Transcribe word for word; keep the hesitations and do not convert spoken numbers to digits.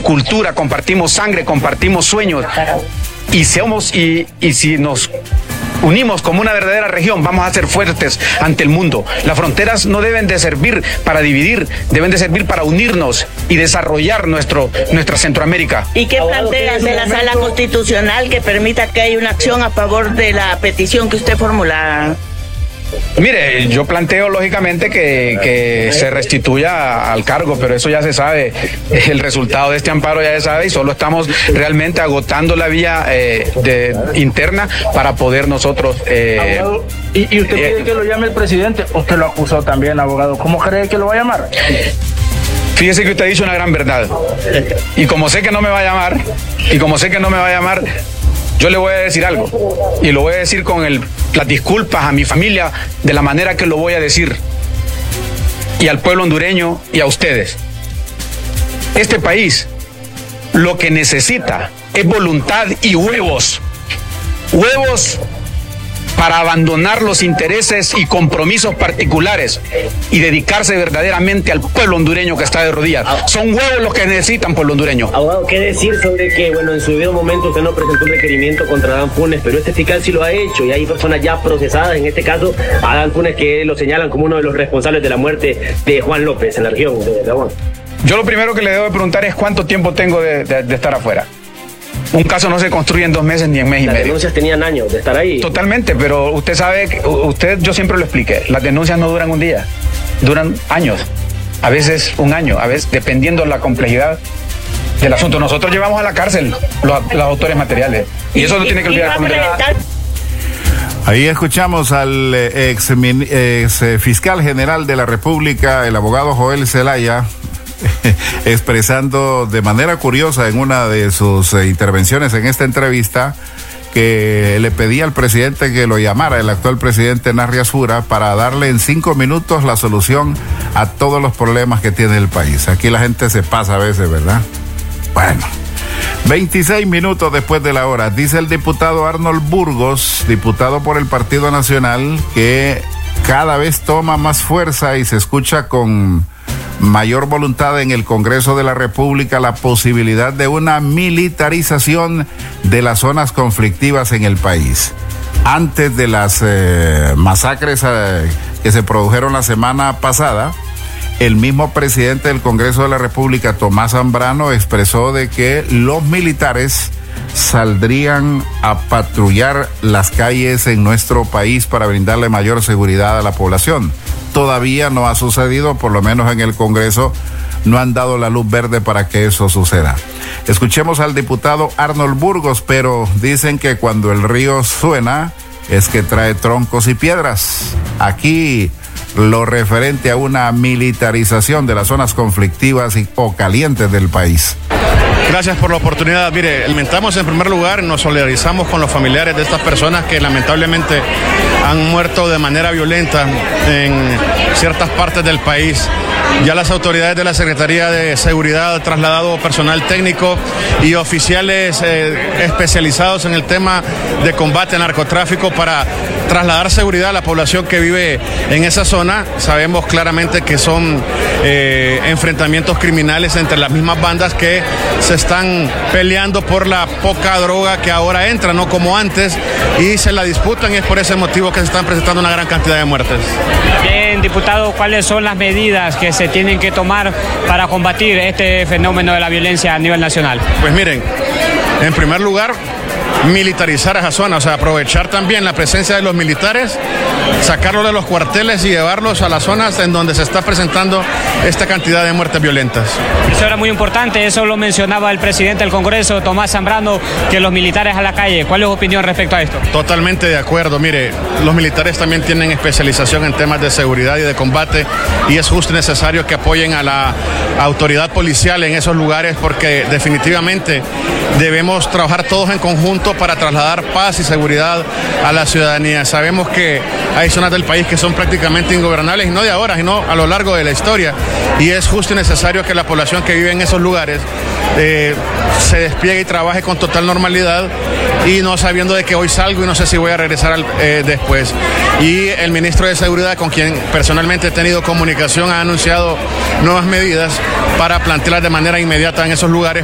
cultura, compartimos sangre, compartimos sueños. Y, seamos, y, y si nos unimos como una verdadera región, vamos a ser fuertes ante el mundo. Las fronteras no deben de servir para dividir, deben de servir para unirnos y desarrollar nuestro, nuestra Centroamérica. ¿Y qué plantea de la Sala Constitucional que permita que haya una acción a favor de la petición que usted formula? Mire, yo planteo lógicamente que, que se restituya al cargo, pero eso ya se sabe, el resultado de este amparo ya se sabe y solo estamos realmente agotando la vía eh, de, interna para poder nosotros... Eh, ¿Y, ¿Y usted quiere eh, que lo llame el presidente? ¿Usted lo acusó también, abogado? ¿Cómo cree que lo va a llamar? Fíjese que usted ha dicho una gran verdad y como sé que no me va a llamar, y como sé que no me va a llamar, yo le voy a decir algo y lo voy a decir con el, las disculpas a mi familia de la manera que lo voy a decir y al pueblo hondureño y a ustedes. Este país lo que necesita es voluntad y huevos. Huevos para abandonar los intereses y compromisos particulares y dedicarse verdaderamente al pueblo hondureño que está de rodillas. Son huevos los que necesitan pueblo hondureño. Abogado, ¿qué decir sobre que, bueno, en su debido momento usted no presentó un requerimiento contra Adán Funes, pero este fiscal sí lo ha hecho y hay personas ya procesadas, en este caso Adán Funes, que lo señalan como uno de los responsables de la muerte de Juan López en la región de Gabón? Yo lo primero que le debo preguntar es cuánto tiempo tengo de, de, de estar afuera. Un caso no se construye en dos meses ni en mes y medio. Las denuncias tenían años de estar ahí. Totalmente, pero usted sabe, que, usted, yo siempre lo expliqué, las denuncias no duran un día, duran años, a veces un año, a veces dependiendo de la complejidad del asunto. Nosotros llevamos a la cárcel los, los autores materiales y eso no tiene que olvidar. Ahí escuchamos al ex, ex fiscal general de la República, el abogado Joel Zelaya, expresando de manera curiosa en una de sus eh, intervenciones en esta entrevista que le pedía al presidente que lo llamara, el actual presidente Narri Asura, para darle en cinco minutos la solución a todos los problemas que tiene el país. Aquí la gente se pasa a veces, ¿verdad? Bueno, veintiséis minutos después de la hora, dice el diputado Arnold Burgos, diputado por el Partido Nacional, que cada vez toma más fuerza y se escucha con mayor voluntad en el Congreso de la República la posibilidad de una militarización de las zonas conflictivas en el país. Antes de las eh, masacres eh, que se produjeron la semana pasada, el mismo presidente del Congreso de la República, Tomás Zambrano, expresó de que los militares saldrían a patrullar las calles en nuestro país para brindarle mayor seguridad a la población. Todavía no ha sucedido, por lo menos en el Congreso no han dado la luz verde para que eso suceda. Escuchemos al diputado Arnold Burgos, pero dicen que cuando el río suena es que trae troncos y piedras. Aquí lo referente a una militarización de las zonas conflictivas y, o calientes del país. Gracias por la oportunidad. Mire, lamentamos en primer lugar, nos solidarizamos con los familiares de estas personas que lamentablemente han muerto de manera violenta en ciertas partes del país. Ya las autoridades de la Secretaría de Seguridad han trasladado personal técnico y oficiales eh, especializados en el tema de combate al narcotráfico para trasladar seguridad a la población que vive en esa zona. Sabemos claramente que son eh, enfrentamientos criminales entre las mismas bandas que se están peleando por la poca droga que ahora entra, no como antes, y se la disputan, y es por ese motivo que se están presentando una gran cantidad de muertes. Bien, diputado, ¿cuáles son las medidas que se tienen que tomar para combatir este fenómeno de la violencia a nivel nacional? Pues miren, en primer lugar, militarizar esa zona, o sea, aprovechar también la presencia de los militares, sacarlos de los cuarteles y llevarlos a las zonas en donde se está presentando esta cantidad de muertes violentas. Eso era muy importante, eso lo mencionaba el presidente del Congreso, Tomás Zambrano, que los militares a la calle. ¿Cuál es su opinión respecto a esto? Totalmente de acuerdo. Mire, los militares también tienen especialización en temas de seguridad y de combate, y es justo y necesario que apoyen a la autoridad policial en esos lugares, porque definitivamente debemos trabajar todos en conjunto para trasladar paz y seguridad a la ciudadanía. Sabemos que hay zonas del país que son prácticamente ingobernables, y no de ahora, sino a lo largo de la historia, y es justo y necesario que la población que vive en esos lugares eh, se despliegue y trabaje con total normalidad, y no sabiendo de que hoy salgo y no sé si voy a regresar al, eh, después. Y el ministro de Seguridad, con quien personalmente he tenido comunicación, ha anunciado nuevas medidas para plantearlas de manera inmediata en esos lugares